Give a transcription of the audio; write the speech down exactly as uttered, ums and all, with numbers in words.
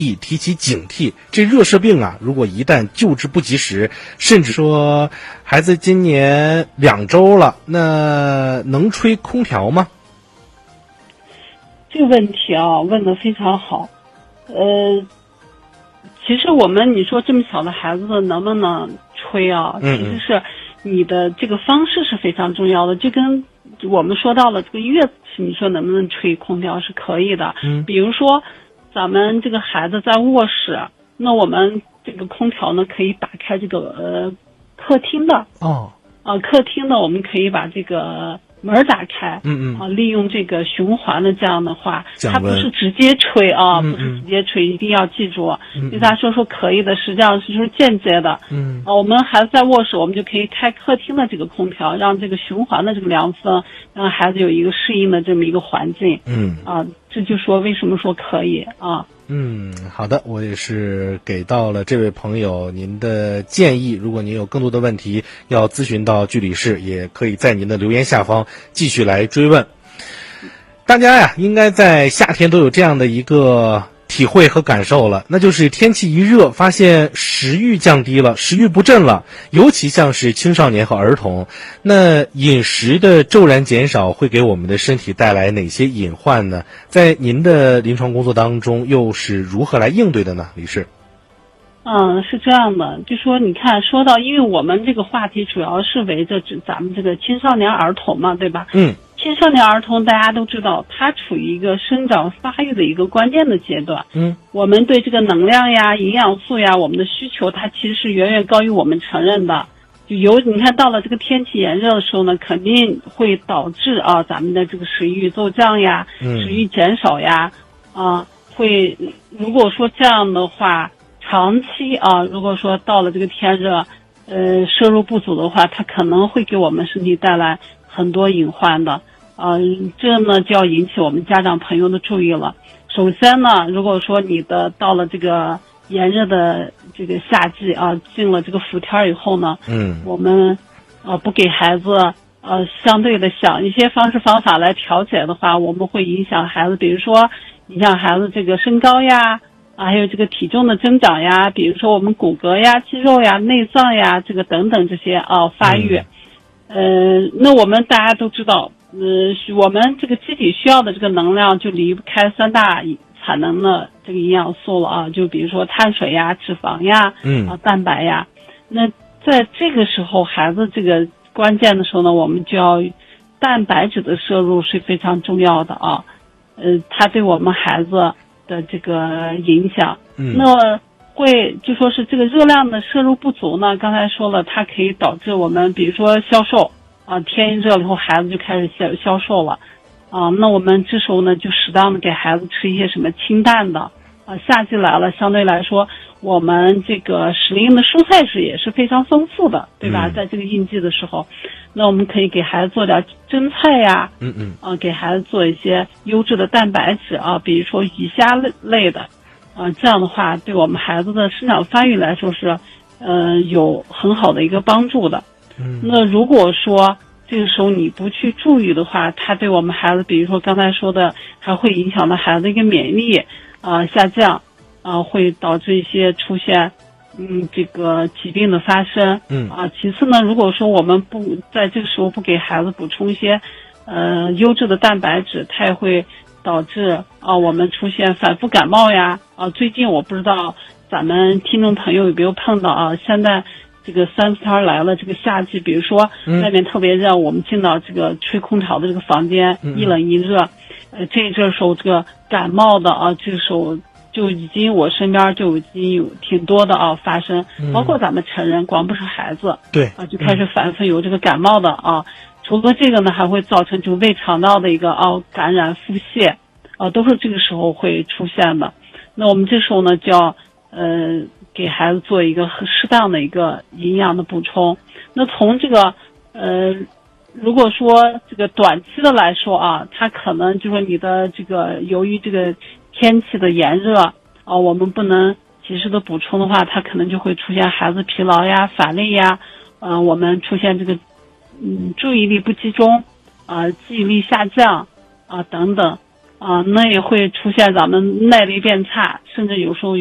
提起警惕。这热射病啊，如果一旦救治不及时，甚至说孩子今年两周了，那能吹空调吗？ 这个问题啊，问得非常好。呃，其实我们你说这么小的孩子能不能吹啊？ 嗯嗯其实是你的这个方式是非常重要的，就跟我们说到了这个乐器，你说能不能吹空调是可以的。 嗯， 比如说咱们这个孩子在卧室，那我们这个空调呢可以打开这个呃客厅的哦， 啊、呃，客厅呢我们可以把这个门打开， 嗯嗯啊，利用这个循环的这样的话，它不降温是直接吹啊， 嗯嗯不是直接吹，一定要记住。 嗯嗯对他说说可以的，实际上是就是间接的。 嗯啊，我们孩子在卧室，我们就可以开客厅的这个空调，让这个循环的这个凉风，让孩子有一个适应的这么一个环境。 嗯啊，这就说为什么说可以啊。 嗯，好的，我也是给到了这位朋友您的建议。如果您有更多的问题要咨询到剧理室，也可以在您的留言下方继续来追问。大家呀，应该在夏天都有这样的一个体会和感受了，那就是天气一热，发现食欲降低了，食欲不振了，尤其像是青少年和儿童，那饮食的骤然减少会给我们的身体带来哪些隐患呢？在您的临床工作当中又是如何来应对的呢？李士？ 嗯，是这样的，就说你看，说到，因为我们这个话题主要是围着指咱们这个青少年儿童嘛，对吧？ 嗯。 青少年儿童大家都知道，他处于一个生长发育的一个关键的阶段。 嗯， 我们对这个能量呀、营养素呀，我们的需求，它其实是远远高于我们承认的。就有你看到了这个天气炎热的时候呢，肯定会导致啊咱们的这个食欲骤降呀， 嗯、 食欲减少呀，啊会如果说这样的话，长期啊，如果说到了这个天热，呃摄入不足的话，它可能会给我们身体带来很多隐患的。啊、呃，这呢就要引起我们家长朋友的注意了。首先呢，如果说你的到了这个炎热的这个夏季啊，进了这个伏天以后呢， 嗯， 我们呃不给孩子呃相对的想一些方式方法来调节的话，我们会影响孩子，比如说影响孩子这个身高呀，啊还有这个体重的增长呀，比如说我们骨骼呀、肌肉呀、内脏呀，这个等等这些啊发育。嗯、呃，那我们大家都知道。呃，我们这个机体需要的这个能量就离不开三大产能的这个营养素了啊，就比如说碳水呀、脂肪呀， 嗯啊蛋白呀。那在这个时候，孩子这个关键的时候呢，我们就要蛋白质的摄入是非常重要的啊。呃，它对我们孩子的这个影响， 嗯， 那会就说是这个热量的摄入不足呢，刚才说了，它可以导致我们比如说消瘦。啊，天一热了以后，孩子就开始消消瘦了，啊，那我们这时候呢，就适当的给孩子吃一些什么清淡的，啊，夏季来了，相对来说，我们这个时令的蔬菜是也是非常丰富的，对吧？ 嗯、 在这个应季的时候，那我们可以给孩子做点蒸菜呀， 嗯嗯， 啊，给孩子做一些优质的蛋白质啊，比如说鱼虾类类的，啊，这样的话，对我们孩子的生长发育来说是，呃，有很好的一个帮助的。那如果说这个时候你不去注意的话，它对我们孩子，比如说刚才说的，还会影响到孩子的一个免疫力啊、呃、下降啊、呃，会导致一些出现嗯这个疾病的发生。 嗯啊，其次呢，如果说我们不在这个时候不给孩子补充一些呃优质的蛋白质，它也会导致啊我们出现反复感冒呀啊。最近我不知道咱们听众朋友有没有碰到啊，现在。这个三伏天来了，这个夏季，比如说外面特别热，嗯、我们进到这个吹空调的这个房间， 嗯、 一冷一热，呃，这这时候这个感冒的啊，这个时候就已经我身边就已经有挺多的啊发生， 嗯、 包括咱们成人，光不是孩子， 对啊，就开始反复有这个感冒的啊。除了这个呢，还会造成就胃肠道的一个啊感染、腹泻，啊，都是这个时候会出现的。那我们这时候呢，就要呃。给孩子做一个适当的一个营养的补充。那从这个呃，如果说这个短期的来说啊，它可能就说你的这个由于这个天气的炎热啊，我们不能及时的补充的话，它可能就会出现孩子疲劳呀、乏力呀，嗯、呃，我们出现这个嗯注意力不集中啊、记忆力下降啊等等。 啊，那也会出现咱们耐力变差，甚至有时候